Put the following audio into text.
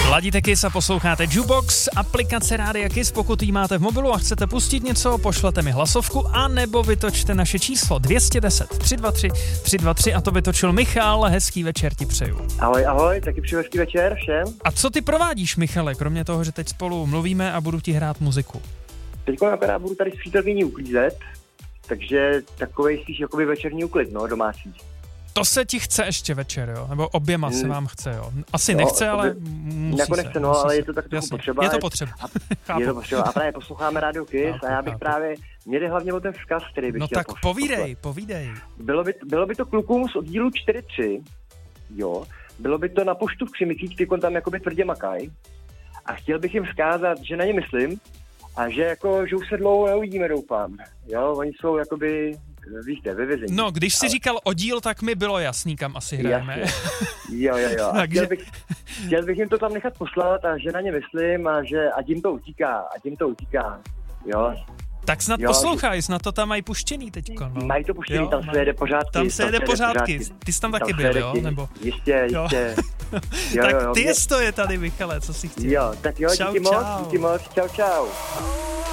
Ladíte Kiss a posloucháte Jukebox, aplikace Rádia Kiss. Pokud jí máte v mobilu a chcete pustit něco, pošlete mi hlasovku a nebo vytočte naše číslo 210 323 323 a to vytočil Michal. Hezký večer ti přeju. Ahoj, taky přeju hezký večer všem. A co ty provádíš, Michale, kromě toho, že teď spolu mluvíme a budu ti hrát muziku? Teďko budu tady s přítelkyní uklízet, takže takovej spíš jakoby večerní uklid, domácí. To se ti chce ještě večer, jo? Nebo oběma se vám chce, jo? Asi nechce, ale musí jako nechce, musí ale se. je to tak trochu potřeba. Je to potřeba. Je to potřeba. A právě posloucháme Rádio Kiss a já bych právě, mě jde hlavně o ten vzkaz, který bych chtěl tak povídej. Bylo by to klukům z oddílu 4.3, jo, bylo by to na poštu v Křimicích, ty tam jakoby tvrdě makají. A chtěl bych jim vzkázat, že na ně myslím a že jako, že už se dlouho neuvidíme, doufám. Jo, oni jsou jakoby, víte, vyvězení. No, když jsi říkal oddíl, tak mi bylo jasný, kam asi hrajeme. Jo. A chtěl bych jim to tam nechat poslat a že na ně myslím a že ať jim to utíká, jo. Tak snad poslouchaj, snad to tam mají puštěný teďko, no. Mají to puštěný, tam se jede pořádky. Tam se jede pořádky. Ty jsi tam taky byl, jo? Nebo... Jistě. Jo, tak ty to je tady, Michale, co si chtěl. Jo, tak jo, díky moc, čau.